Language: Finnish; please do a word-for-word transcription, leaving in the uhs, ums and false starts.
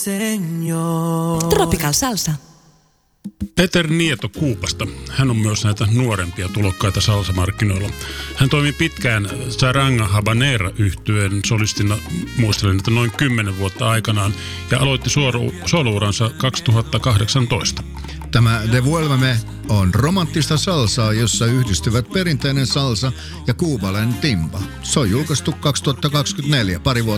señor. Tropical Salsa. Peter Nieto Kuupasta. Hän on myös näitä nuorempia tulokkaita salsamarkkinoilla. Hän toimi pitkään Saranga Habanera-yhtyeen solistina, muistelen, että noin kymmenen vuotta aikanaan, ja aloitti solo-uransa kaksituhattakahdeksantoista. Tämä Devuelveme on romanttista salsaa, jossa yhdistyvät perinteinen salsa ja kuubalainen timba. Se on julkaistu kaksituhattakaksikymmentäneljä, pari vuotta